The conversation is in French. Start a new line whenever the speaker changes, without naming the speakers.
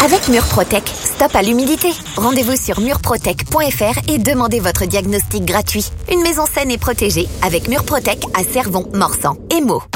Avec Murprotec, stop à l'humidité. Rendez-vous sur murprotec.fr et demandez votre diagnostic gratuit. Une maison saine et protégée avec Murprotec à Cervon, Morsan et Meaux.